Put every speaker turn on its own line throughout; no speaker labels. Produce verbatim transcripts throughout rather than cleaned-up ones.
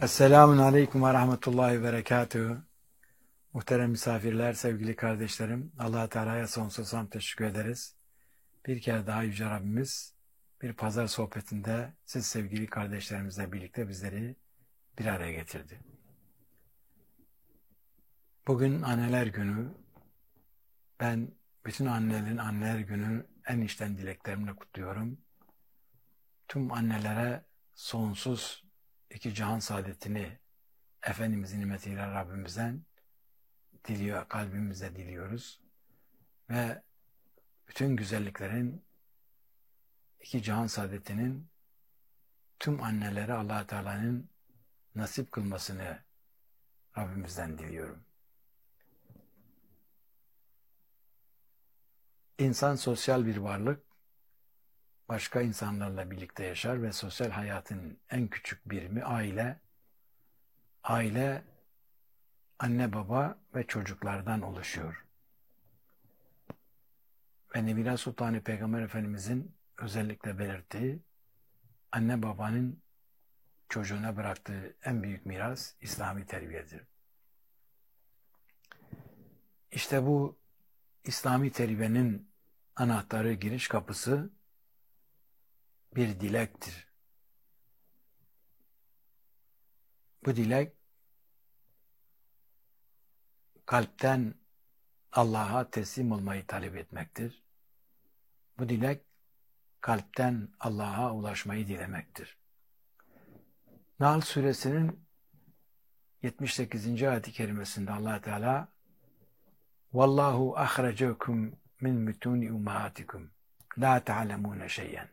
Esselamun Aleyküm ve Rahmetullahi ve Berekatuhu. Muhterem misafirler, sevgili kardeşlerim, Allah-u Teala'ya sonsuz hamd teşekkür ederiz. Bir kere daha Yüce Rabbimiz bir pazar sohbetinde siz sevgili kardeşlerimizle birlikte bizleri bir araya getirdi. Bugün Anneler Günü. Ben bütün annelerin Anneler Günü en içten dileklerimle kutluyorum. Tüm annelere sonsuz iki cihan saadetini Efendimizin nimetiyle Rabbimizden diliyor, kalbimizde diliyoruz. Ve bütün güzelliklerin, iki cihan saadetinin tüm annelere Allah-u Teala'nın nasip kılmasını Rabbimizden diliyorum. İnsan sosyal bir varlık, başka insanlarla birlikte yaşar ve sosyal hayatın en küçük birimi aile. Aile, anne baba ve çocuklardan oluşuyor. Ve Nebila Sultanı Peygamber Efendimizin özellikle belirttiği, anne babanın çocuğuna bıraktığı en büyük miras İslami terbiyedir. İşte bu İslami terbiyenin anahtarı, giriş kapısı bir dilektir. Bu dilek kalpten Allah'a teslim olmayı talep etmektir. Bu dilek kalpten Allah'a ulaşmayı dilemektir. Nahl suresinin yetmiş sekizinci ayet-i kerimesinde Allah Teala "Vallahu ahracakum min butuni ummahatikum la ta'lemune şey'en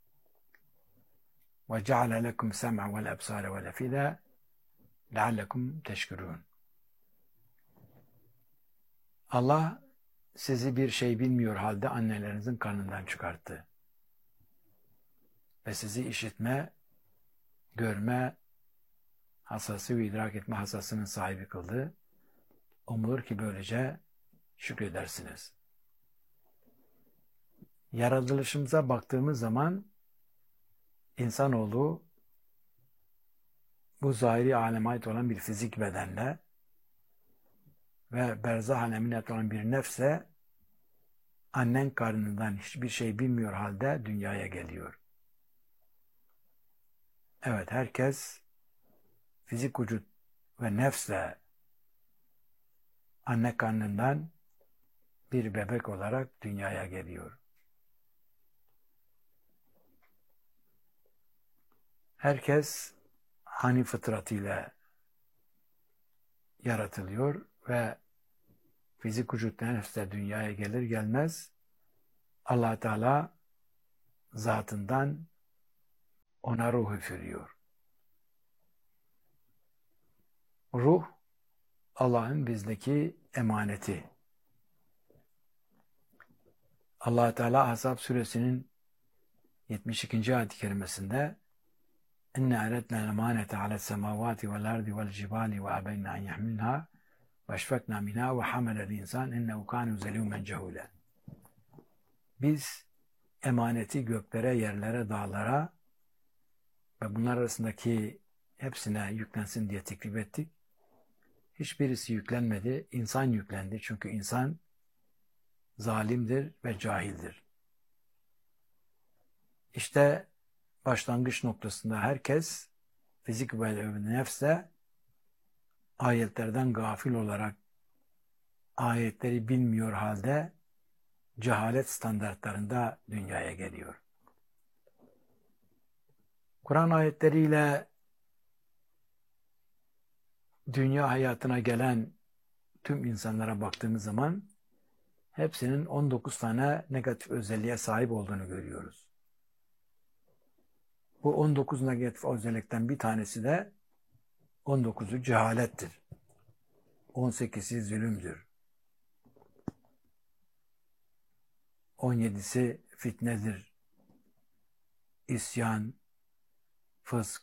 ve ceale lekum sem'a vel absara vel afida leallekum teşkurun." Allah sizi bir şey bilmiyor halde annelerinizin karnından çıkarttı ve sizi işitme, görme hassası ve idrak etme hassasının sahibi kıldı. Umulur ki böylece şükredersiniz. Yaratılışımıza baktığımız zaman insanoğlu bu zahiri aleme ait olan bir fizik bedenle ve berzah alemine ait olan bir nefse annen karnından hiçbir şey bilmiyor halde dünyaya geliyor. Evet, herkes fizik vücut ve nefsle anne karnından bir bebek olarak dünyaya geliyor. Herkes hani fıtratıyla yaratılıyor ve fizik vücut nefsle dünyaya gelir gelmez Allah Teala zatından ona ruh üfürüyor. Ruh Allah'ın bizdeki emaneti. Allah Teala Ahzab suresinin yetmiş ikinci ayet-i kerimesinde "İnne aretna emanete ale's semavati vel ardi vel cibali ve abeyna en yahmilha ve eşfekna minha ve hamelel insan innehu kâne zelûmen cehûlen." Biz emaneti göklere, yerlere, dağlara ve bunlar arasındaki hepsine yüklensin diye teklif ettik. Hiçbirisi yüklenmedi. İnsan yüklendi. Çünkü insan zalimdir ve cahildir. İşte başlangıç noktasında herkes fizik ve nefse ayetlerden gafil olarak ayetleri bilmiyor halde cehalet standartlarında dünyaya geliyor. Kur'an ayetleriyle dünya hayatına gelen tüm insanlara baktığımız zaman hepsinin on dokuz tane negatif özelliğe sahip olduğunu görüyoruz. Bu on dokuz negatif özellikten bir tanesi de on dokuzu cehalettir. on sekizi zulümdür. on yedisi fitnedir. İsyan, fısk,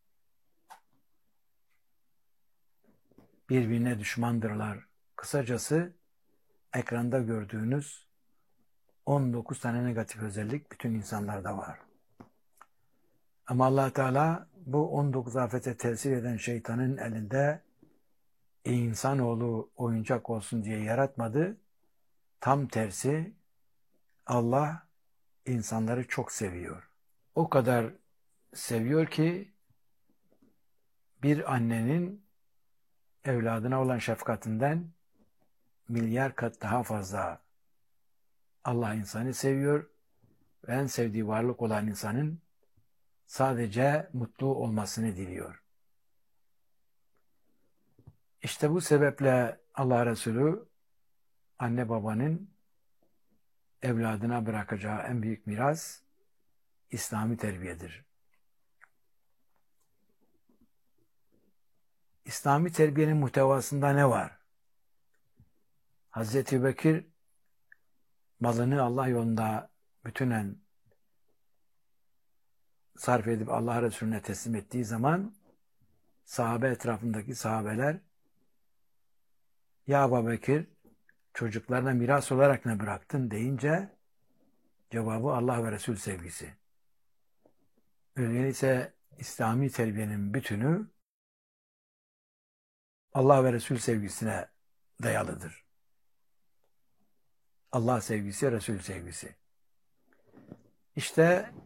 birbirine düşmandırlar. Kısacası ekranda gördüğünüz on dokuz tane negatif özellik bütün insanlarda var. Ama Allah Teala bu on dokuz afete tesir eden şeytanın elinde insanoğlu oyuncak olsun diye yaratmadı. Tam tersi Allah insanları çok seviyor. O kadar seviyor ki bir annenin evladına olan şefkatinden milyar kat daha fazla Allah insanı seviyor ve en sevdiği varlık olan insanın sadece mutlu olmasını diliyor. İşte bu sebeple Allah Resulü anne babanın evladına bırakacağı en büyük miras İslami terbiyedir. İslami terbiyenin muhtevasında ne var? Hazreti Bekir malını Allah yolunda bütünen sarf edip Allah Resulüne teslim ettiği zaman sahabe etrafındaki sahabeler ya Ebu Bekir çocuklarına miras olarak ne bıraktın deyince cevabı Allah ve Resul sevgisi. Öyleyse İslami terbiyenin bütünü Allah ve Resul sevgisine dayalıdır. Allah sevgisi, Resul sevgisi. İşte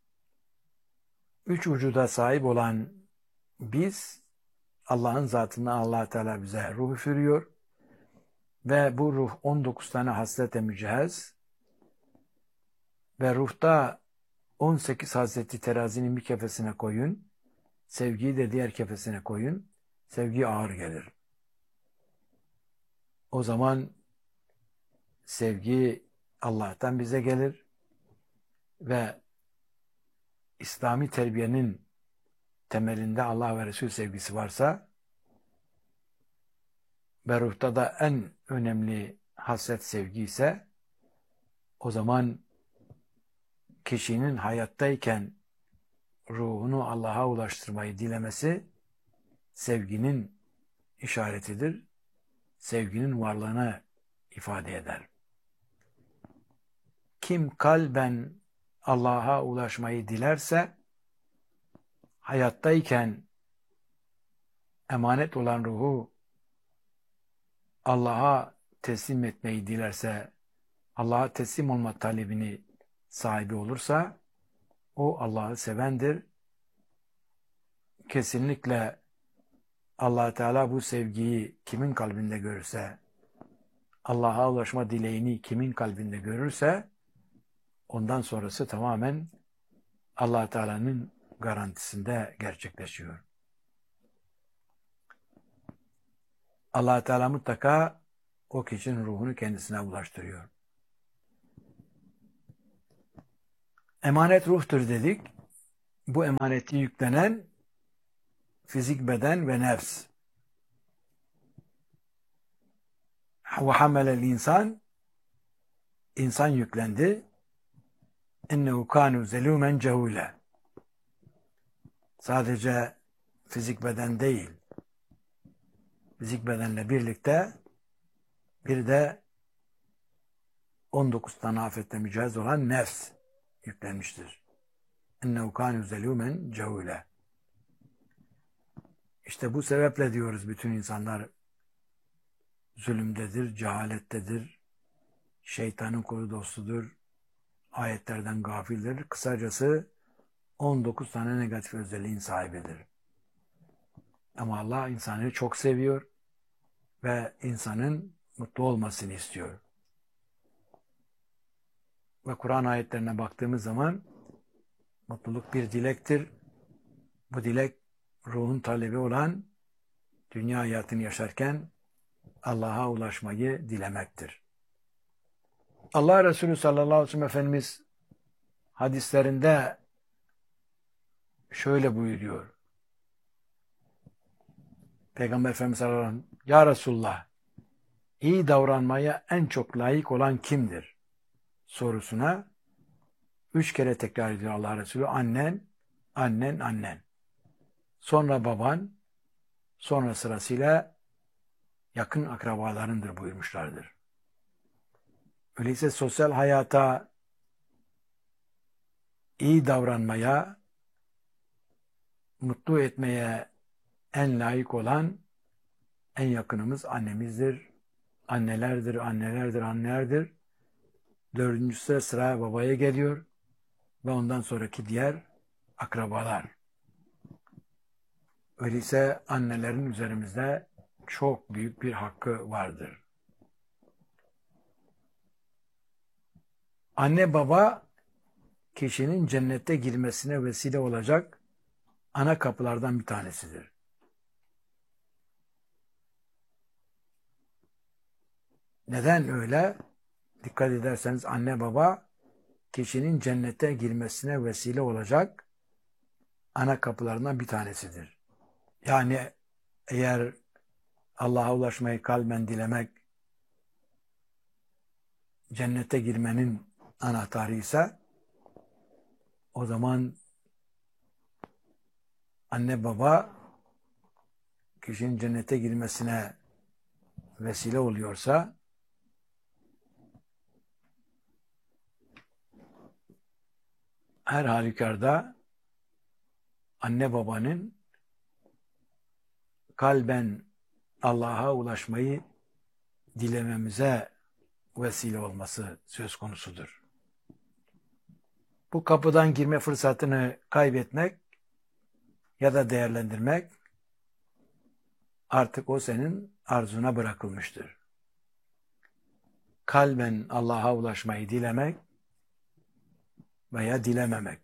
üç vücuda sahip olan biz Allah'ın zatından Allah Teala bize ruh üfürüyor ve bu ruh on dokuz tane hasrete mücehhez ve ruhta on sekiz hasleti terazinin bir kefesine koyun, sevgiyi de diğer kefesine koyun, sevgi ağır gelir. O zaman sevgi Allah'tan bize gelir ve İslami terbiyenin temelinde Allah ve Resul sevgisi varsa ve ruhta da en önemli hasret sevgi ise o zaman kişinin hayattayken ruhunu Allah'a ulaştırmayı dilemesi sevginin işaretidir. Sevginin varlığını ifade eder. Kim kalben Allah'a ulaşmayı dilerse hayattayken emanet olan ruhu Allah'a teslim etmeyi dilerse, Allah'a teslim olma talebini sahibi olursa o Allah'ı sevendir. Kesinlikle Allah Teala bu sevgiyi kimin kalbinde görürse, Allah'a ulaşma dileğini kimin kalbinde görürse ondan sonrası tamamen Allah Teala'nın garantisinde gerçekleşiyor. Allah Teala mutlaka o kişinin ruhunu kendisine ulaştırıyor. Emanet ruhtur dedik. Bu emaneti yüklenen fizik, beden ve nefs. Ve hamelel insan, insan yüklendi. İnnehu kânu zelûmen cehûle. Sadece fizik beden değil, fizik bedenle birlikte bir de on dokuz tane afetle mücehhez olan nefs yüklenmiştir. İnnehu kânu zelûmen cehûle. İşte bu sebeple diyoruz bütün insanlar zulümdedir, cehalettedir, şeytanın kulu dostudur, ayetlerden gafildir. Kısacası on dokuz tane negatif özelliğin sahibidir. Ama Allah insanı çok seviyor ve insanın mutlu olmasını istiyor. Ve Kur'an ayetlerine baktığımız zaman mutluluk bir dilektir. Bu dilek ruhun talebi olan dünya hayatını yaşarken Allah'a ulaşmayı dilemektir. Allah Resulü sallallahu aleyhi ve sellem Efendimiz hadislerinde şöyle buyuruyor. Peygamber Efendimiz sallallahu aleyhi ve sellem, Ya Resulullah, iyi davranmaya en çok layık olan kimdir? Sorusuna üç kere tekrar ediyor Allah Resulü. Annen, annen, annen. Sonra baban, sonra sırasıyla yakın akrabalarındır buyurmuşlardır. Öyleyse sosyal hayata iyi davranmaya mutlu etmeye en layık olan en yakınımız annemizdir. Annelerdir, annelerdir, annelerdir. Dördüncüsü sıra babaya geliyor ve ondan sonraki diğer akrabalar. Öyleyse annelerin üzerimizde çok büyük bir hakkı vardır. Anne baba kişinin cennete girmesine vesile olacak ana kapılardan bir tanesidir. Neden öyle? Dikkat ederseniz anne baba kişinin cennete girmesine vesile olacak ana kapılarından bir tanesidir. Yani eğer Allah'a ulaşmayı kalben dilemek cennete girmenin anahtarı ise o zaman anne baba kişinin cennete girmesine vesile oluyorsa her halükarda anne babanın kalben Allah'a ulaşmayı dilememize vesile olması söz konusudur. Bu kapıdan girme fırsatını kaybetmek ya da değerlendirmek artık o senin arzuna bırakılmıştır. Kalben Allah'a ulaşmayı dilemek veya dilememek.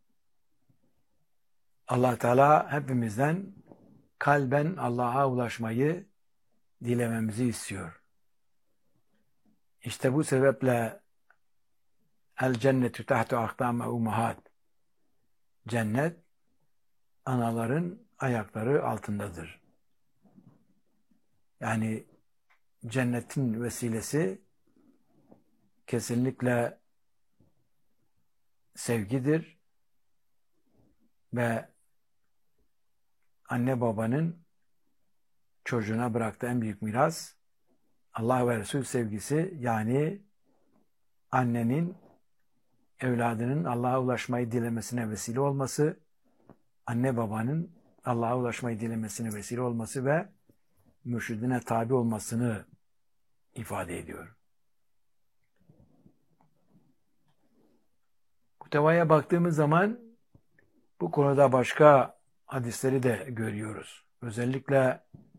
Allah Teala hepimizden kalben Allah'a ulaşmayı dilememizi istiyor. İşte bu sebeple el cennetu tahtu akdame ummahat. Cennet anaların ayakları altındadır. Yani cennetin vesilesi kesinlikle sevgidir ve anne babanın çocuğuna bıraktığı en büyük miras Allah ve Resul sevgisi, yani annenin evladının Allah'a ulaşmayı dilemesine vesile olması, anne babanın Allah'a ulaşmayı dilemesine vesile olması ve mürşidine tabi olmasını ifade ediyor. Kutevaya baktığımız zaman bu konuda başka hadisleri de görüyoruz. Özellikle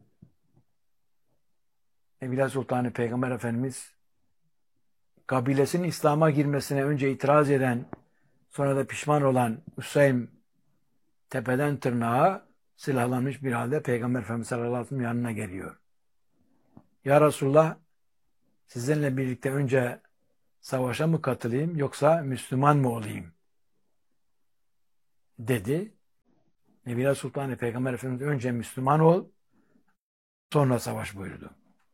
Evliya Sultanı Peygamber Efendimiz kabilesinin İslam'a girmesine önce itiraz eden, sonra da pişman olan Hüseyin tepeden tırnağa silahlanmış bir halde Peygamber Efendimiz sallallahu aleyhi ve sellem yanına geliyor. Ya Resulullah, sizinle birlikte önce savaşa mı katılayım yoksa Müslüman mı olayım? Dedi. Evliya Sultanı Peygamber Efendimiz önce Müslüman ol, sonra savaş buyurdu.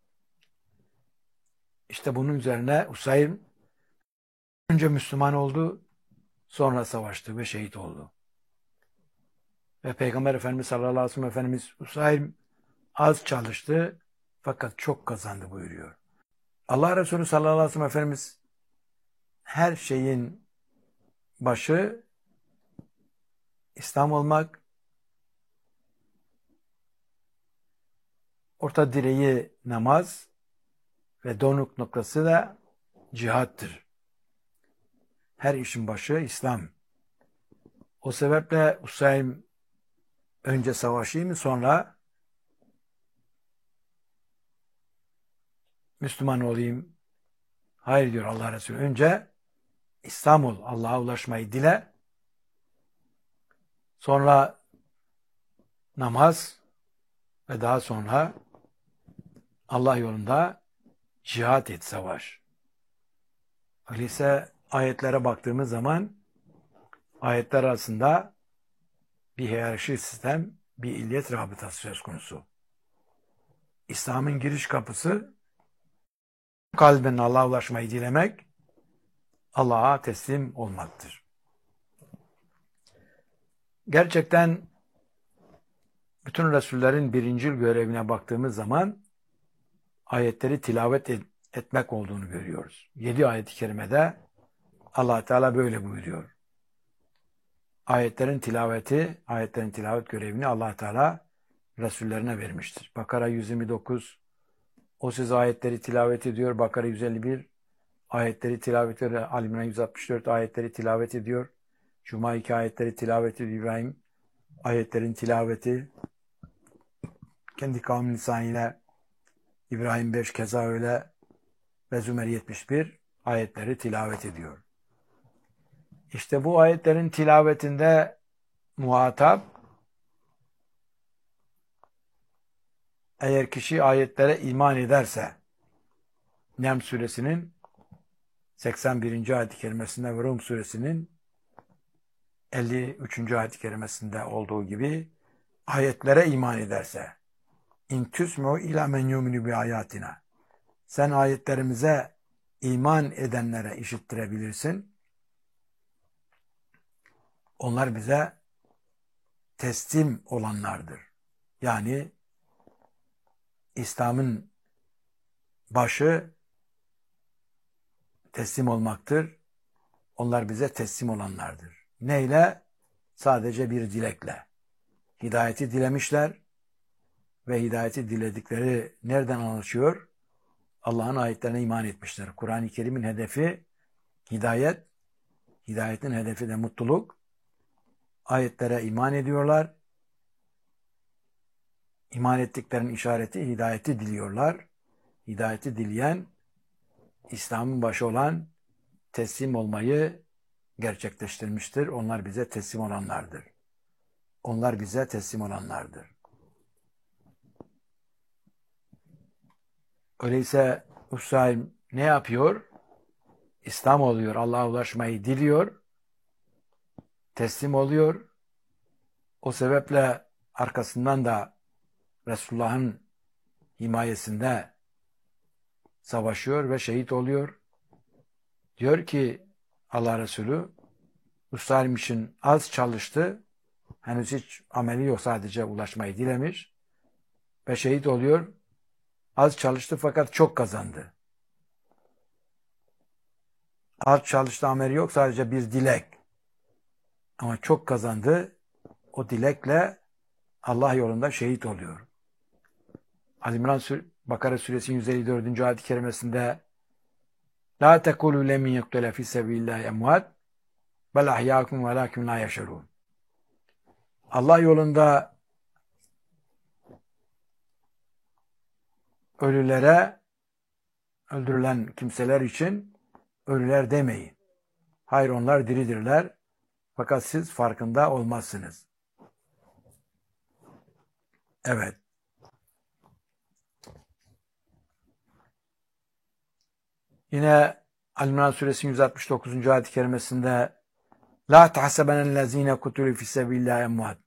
İşte bunun üzerine Hüseyin önce Müslüman oldu, sonra savaştı ve şehit oldu. Ve Peygamber Efendimiz sallallahu aleyhi ve sellem Efendimiz Hüseyin az çalıştı fakat çok kazandı buyuruyor. Allah Resulü sallallahu aleyhi ve sellem Efendimiz her şeyin başı İslam olmak, orta direği namaz ve donuk noktası da cihattır. Her işin başı İslam. O sebeple Hüseyin önce savaşayım mı sonra Müslüman olayım? Hayır diyor Allah Resulü. Önce İslam ol. Allah'a ulaşmayı dile. Sonra namaz ve daha sonra Allah yolunda cihat et, savaş. Öyleyse ayetlere baktığımız zaman ayetler arasında bir hiyerarşi sistem, bir illiyet rabıtası söz konusu. İslam'ın giriş kapısı kalben Allah'a ulaşmayı dilemek, Allah'a teslim olmaktır. Gerçekten bütün Resullerin birincil görevine baktığımız zaman ayetleri tilavet et, etmek olduğunu görüyoruz. Yedi ayet-i kerimede Allah Teala böyle buyuruyor. ayetlerin tilaveti, ayetlerin tilavet görevini Allah Teala Resullerine vermiştir. Bakara yüz yirmi dokuz, o siz ayetleri tilavet ediyor. Bakara yüz elli bir, ayetleri tilavet ediyor. Ali İmran yüz altmış dört, ayetleri tilavet ediyor. Cuma iki ayetleri tilavet ediyor. İbrahim ayetlerin tilaveti. Kendi kavmin lisanıyla İbrahim beş keza öyle ve Zümer yetmiş bir ayetleri tilavet ediyor. İşte bu ayetlerin tilavetinde muhatap, eğer kişi ayetlere iman ederse, Nem suresinin seksen birinci ayet-i kerimesinde ve Rum suresinin elli üçüncü ayet-i kerimesinde olduğu gibi ayetlere iman ederse, İn tüsmu ila men yuminu bi ayatina, sen ayetlerimize iman edenlere işittirebilirsin. Onlar bize teslim olanlardır. Yani İslam'ın başı teslim olmaktır. Onlar bize teslim olanlardır. Neyle? Sadece bir dilekle. Hidayeti dilemişler ve hidayeti diledikleri nereden anlaşıyor? Allah'ın ayetlerine iman etmişler. Kur'an-ı Kerim'in hedefi hidayet, hidayetin hedefi de mutluluk. Ayetlere iman ediyorlar. İman ettiklerinin işareti hidayeti diliyorlar. Hidayeti dileyen, İslam'ın başı olan teslim olmayı gerçekleştirmiştir. Onlar bize teslim olanlardır. Onlar bize teslim olanlardır. Öyleyse Hüsayin ne yapıyor? İslam oluyor, Allah'a ulaşmayı diliyor, teslim oluyor. O sebeple arkasından da Resulullah'ın himayesinde savaşıyor ve şehit oluyor. Diyor ki Allah Resulü, Hüsayin için az çalıştı, henüz hiç ameli yok, sadece ulaşmayı dilemiş ve şehit oluyor. Az çalıştı fakat çok kazandı. Az çalıştı, ameli yok, sadece bir dilek. Ama çok kazandı. O dilekle Allah yolunda şehit oluyor. Ali İmran Bakara suresinin yüz elli dördüncü ayet-i kerimesinde La tekulu lemin yuktele fi sebilillahi emvat bel ahyâkum velâküm la yaşarûn. Allah yolunda ölülere, öldürülen kimseler için ölüler demeyin. Hayır, onlar diridirler. Fakat siz farkında olmazsınız. Evet. Yine Al-İmran suresinin yüz altmış dokuzuncu ayet-i kerimesinde La tahsebenellezine kutulu fi sebilillahi emvat.